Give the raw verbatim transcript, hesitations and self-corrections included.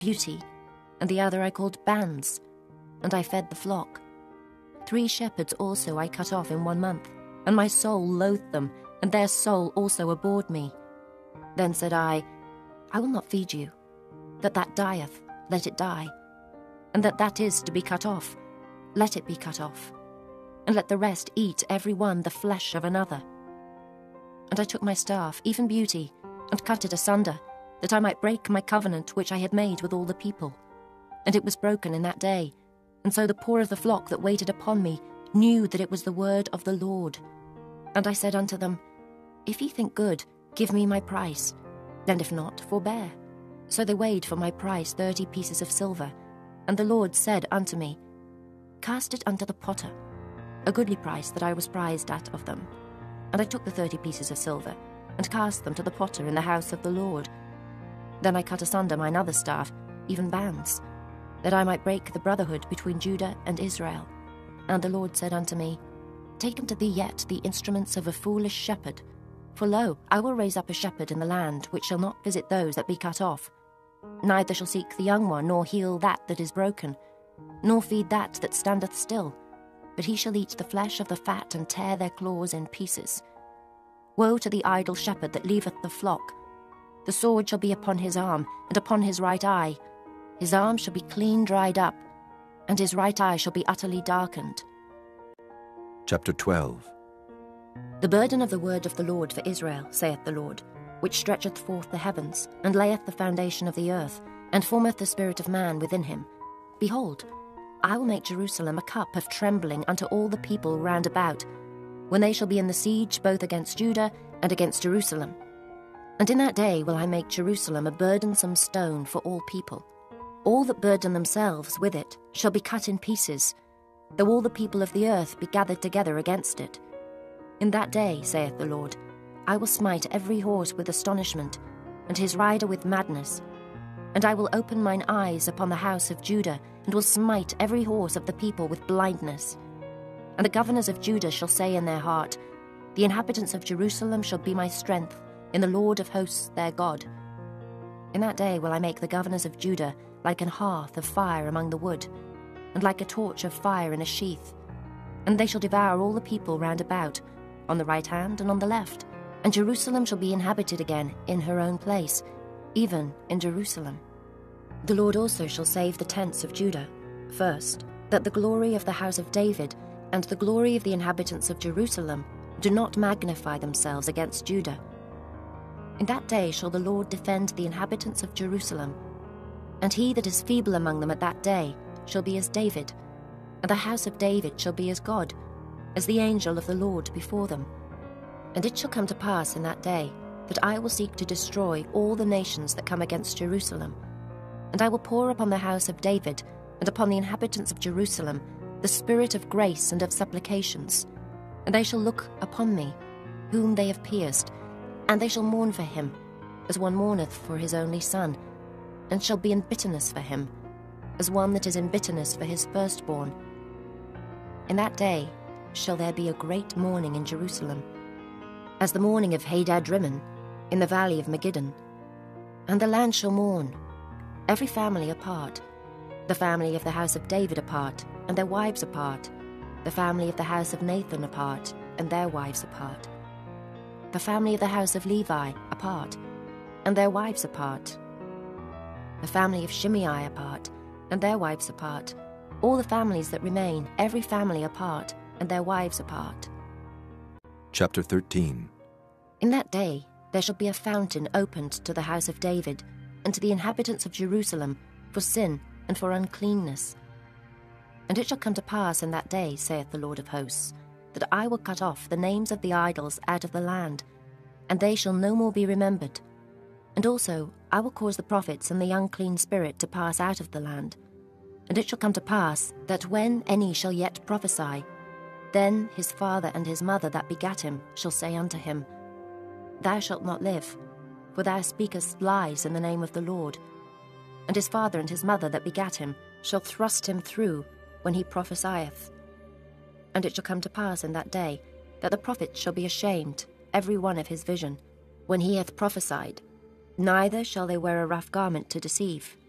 Beauty, and the other I called Bands, and I fed the flock. Three shepherds also I cut off in one month, and my soul loathed them, and their soul also abhorred me. Then said I, I will not feed you. That that dieth, let it die. And that that is to be cut off, let it be cut off. And let the rest eat every one the flesh of another. And I took my staff, even Beauty, and cut it asunder, that I might break my covenant which I had made with all the people. And it was broken in that day. And so the poor of the flock that waited upon me knew that it was the word of the Lord. And I said unto them, If ye think good, give me my price, and if not, forbear. So they weighed for my price thirty pieces of silver. And the Lord said unto me, Cast it unto the potter, a goodly price that I was prized at of them. And I took the thirty pieces of silver, and cast them to the potter in the house of the Lord. Then I cut asunder mine other staff, even Bands, that I might break the brotherhood between Judah and Israel. And the Lord said unto me, Take unto thee yet the instruments of a foolish shepherd. For lo, I will raise up a shepherd in the land, which shall not visit those that be cut off. Neither shall seek the young one, nor heal that that is broken, nor feed that that standeth still. But he shall eat the flesh of the fat, and tear their claws in pieces. Woe to the idle shepherd that leaveth the flock! The sword shall be upon his arm, and upon his right eye. His arm shall be clean dried up, and his right eye shall be utterly darkened. Chapter twelve. The burden of the word of the Lord for Israel, saith the Lord, which stretcheth forth the heavens, and layeth the foundation of the earth, and formeth the spirit of man within him. Behold, I will make Jerusalem a cup of trembling unto all the people round about, when they shall be in the siege both against Judah and against Jerusalem. And in that day will I make Jerusalem a burdensome stone for all people. All that burden themselves with it shall be cut in pieces, though all the people of the earth be gathered together against it. In that day, saith the Lord, I will smite every horse with astonishment, and his rider with madness. And I will open mine eyes upon the house of Judah, and will smite every horse of the people with blindness. And the governors of Judah shall say in their heart, The inhabitants of Jerusalem shall be my strength, in the Lord of hosts their God. In that day will I make the governors of Judah like an hearth of fire among the wood, and like a torch of fire in a sheath. And they shall devour all the people round about, on the right hand and on the left. And Jerusalem shall be inhabited again in her own place, even in Jerusalem. The Lord also shall save the tents of Judah, first, that the glory of the house of David and the glory of the inhabitants of Jerusalem do not magnify themselves against Judah. In that day shall the Lord defend the inhabitants of Jerusalem, and he that is feeble among them at that day shall be as David, and the house of David shall be as God, as the angel of the Lord before them. And it shall come to pass in that day that I will seek to destroy all the nations that come against Jerusalem. And I will pour upon the house of David and upon the inhabitants of Jerusalem the spirit of grace and of supplications. And they shall look upon me, whom they have pierced, and they shall mourn for him, as one mourneth for his only son, and shall be in bitterness for him, as one that is in bitterness for his firstborn. In that day shall there be a great mourning in Jerusalem, as the mourning of Hadad-rimmon in the valley of Megiddon. And the land shall mourn, every family apart, the family of the house of David apart, and their wives apart, the family of the house of Nathan apart, and their wives apart, the family of the house of Levi apart, and their wives apart, the family of Shimei apart, and their wives apart, all the families that remain, every family apart, and their wives apart. Chapter thirteen. In that day there shall be a fountain opened to the house of David, and to the inhabitants of Jerusalem, for sin and for uncleanness. And it shall come to pass in that day, saith the Lord of hosts, that I will cut off the names of the idols out of the land, and they shall no more be remembered. And also I will cause the prophets and the unclean spirit to pass out of the land. And it shall come to pass, that when any shall yet prophesy, then his father and his mother that begat him shall say unto him, Thou shalt not live, for thou speakest lies in the name of the Lord. And his father and his mother that begat him shall thrust him through when he prophesieth. And it shall come to pass in that day, that the prophet shall be ashamed, every one of his vision, when he hath prophesied. Neither shall they wear a rough garment to deceive.